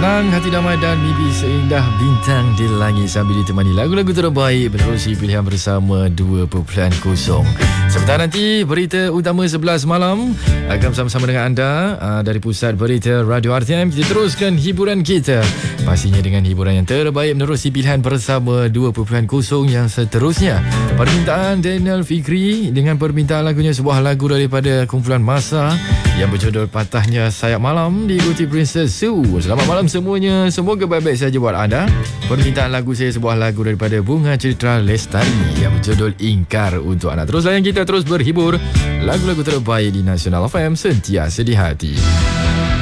Tenang, hati damai dan mimpi seindah bintang di langit sambil ditemani lagu-lagu terbaik menerusi pilihan bersama 2.0. Sebentar nanti berita utama 11 malam akan bersama-sama dengan anda dari pusat berita Radio RTM. Kita teruskan hiburan kita pastinya dengan hiburan yang terbaik menerusi pilihan bersama 2.0 yang seterusnya. Permintaan Daniel Fikri dengan permintaan lagunya sebuah lagu daripada kumpulan Masa yang berjudul Patahnya Sayap Malam diikuti Princess Sue. Selamat malam semuanya. Semoga baik-baik saja buat anda. Permintaan lagu saya sebuah lagu daripada Bunga Citra Lestari yang berjudul Ingkar untuk anda. Terus layan kita, terus berhibur. Lagu-lagu terbaik di Nasional FM sentiasa di hati.